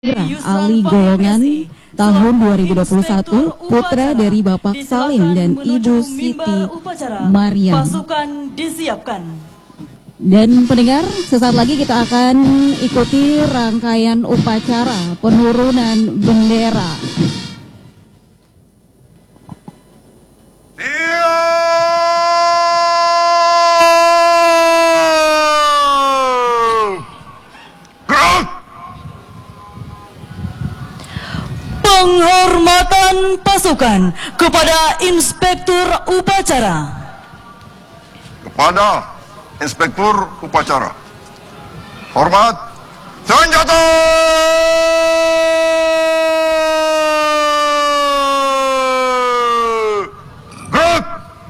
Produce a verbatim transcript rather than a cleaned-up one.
Ali Golongan tahun dua ribu dua puluh satu, putra dari Bapak Salim dan Ibu Siti Maryam. Pasukan disiapkan. Dan pendengar, sesaat lagi kita akan ikuti rangkaian upacara penurunan bendera. Penghormatan pasukan kepada Inspektur Upacara. Kepada Inspektur Upacara. Hormat, senjata!